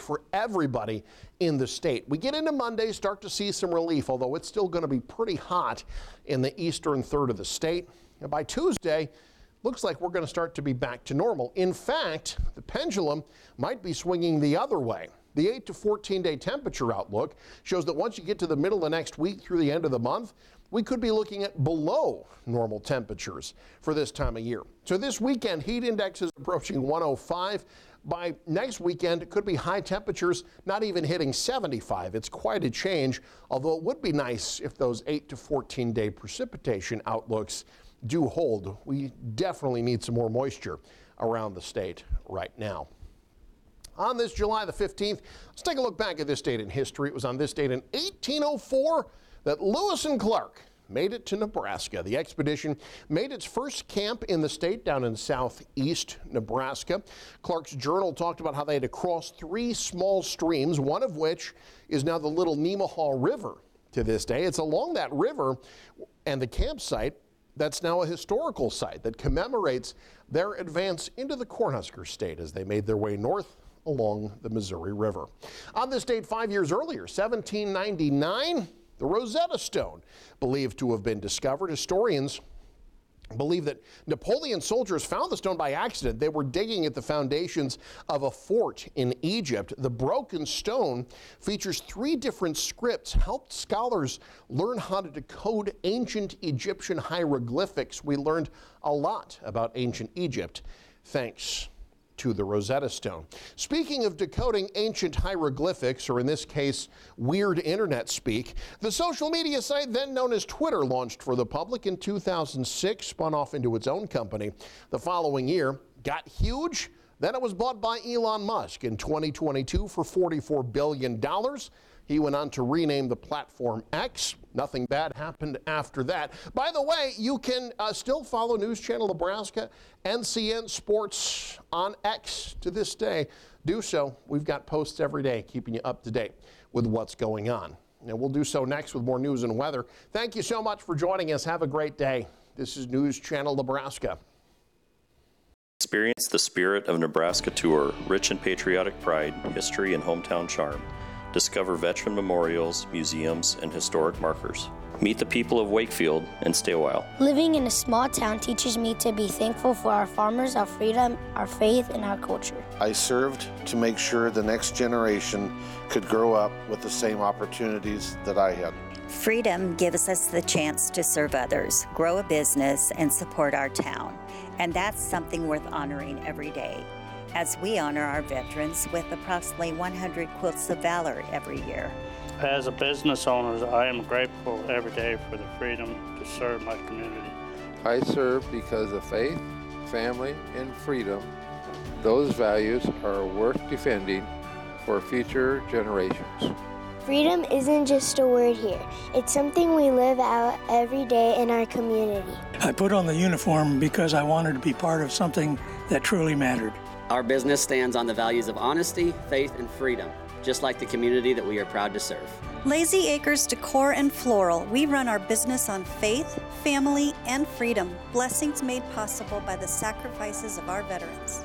for everybody in the state. We get into Monday, start to see some relief, although it's still going to be pretty hot in the eastern third of the state. And by Tuesday, looks like we're going to start to be back to normal. In fact, the pendulum might be swinging the other way. The 8 to 14-day temperature outlook shows that once you get to the middle of next week through the end of the month, we could be looking at below normal temperatures for this time of year. So this weekend, heat index is approaching 105. By next weekend, it could be high temperatures, not even hitting 75. It's quite a change, although it would be nice if those 8 to 14-day precipitation outlooks do hold. We definitely need some more moisture around the state right now. On this July the 15th, let's take a look back at this date in history. It was on this date in 1804 that Lewis and Clark made it to Nebraska. The expedition made its first camp in the state down in southeast Nebraska. Clark's journal talked about how they had to cross 3 small streams, one of which is now the Little Nemaha River to this day. It's along that river and the campsite that's now a historical site that commemorates their advance into the Cornhusker State as they made their way north along the Missouri River. On this date 5 years earlier, 1799, the Rosetta Stone believed to have been discovered. Historians believe that Napoleon's soldiers found the stone by accident. They were digging at the foundations of a fort in Egypt. The broken stone features 3 different scripts, helped scholars learn how to decode ancient Egyptian hieroglyphics. We learned a lot about ancient Egypt thanks to the Rosetta Stone. Speaking of decoding ancient hieroglyphics, or in this case, weird internet speak, the social media site then known as Twitter launched for the public in 2006, spun off into its own company. The following year, got huge. Then it was bought by Elon Musk in 2022 for $44 billion. He went on to rename the platform X. Nothing bad happened after that. By the way, you can still follow News Channel Nebraska, NCN Sports on X to this day. Do so. We've got posts every day keeping you up to date with what's going on. And we'll do so next with more news and weather. Thank you so much for joining us. Have a great day. This is News Channel Nebraska. Experience the Spirit of Nebraska tour, rich in patriotic pride, history, and hometown charm. Discover veteran memorials, museums, and historic markers. Meet the people of Wakefield and stay a while. Living in a small town teaches me to be thankful for our farmers, our freedom, our faith, and our culture. I served to make sure the next generation could grow up with the same opportunities that I had. Freedom gives us the chance to serve others, grow a business, and support our town. And that's something worth honoring every day, as we honor our veterans with approximately 100 Quilts of Valor every year. As a business owner, I am grateful every day for the freedom to serve my community. I serve because of faith, family, and freedom. Those values are worth defending for future generations. Freedom isn't just a word here. It's something we live out every day in our community. I put on the uniform because I wanted to be part of something that truly mattered. Our business stands on the values of honesty, faith, and freedom, just like the community that we are proud to serve. Lazy Acres Decor and Floral. We run our business on faith, family, and freedom. Blessings made possible by the sacrifices of our veterans.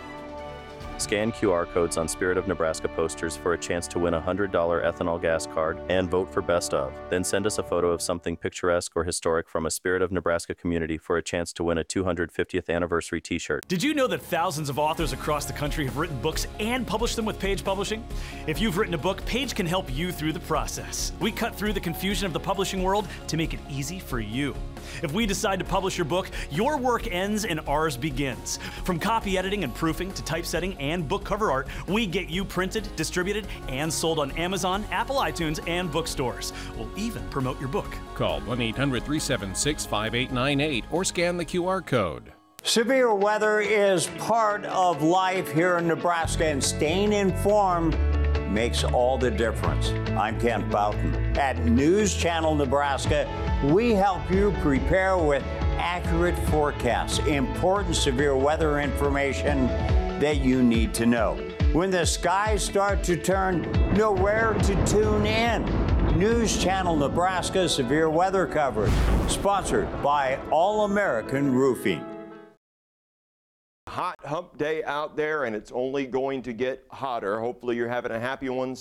Scan QR codes on Spirit of Nebraska posters for a chance to win a $100 ethanol gas card and vote for Best of. Then send us a photo of something picturesque or historic from a Spirit of Nebraska community for a chance to win a 250th anniversary t-shirt. Did you know that thousands of authors across the country have written books and published them with Page Publishing? If you've written a book, Page can help you through the process. We cut through the confusion of the publishing world to make it easy for you. If we decide to publish your book, your work ends and ours begins. From copy editing and proofing to typesetting and book cover art, we get you printed, distributed, and sold on Amazon, Apple iTunes, and bookstores. We'll even promote your book. Call 1-800-376-5898 or scan the QR code. Severe weather is part of life here in Nebraska, and staying informed makes all the difference. I'm Kent Boughton. At News Channel Nebraska, we help you prepare with accurate forecasts, important severe weather information that you need to know. When the skies start to turn, know where to tune in. News Channel Nebraska severe weather coverage, sponsored by All American Roofing. hot hump day out there, and it's only going to get hotter. Hopefully you're having a happy one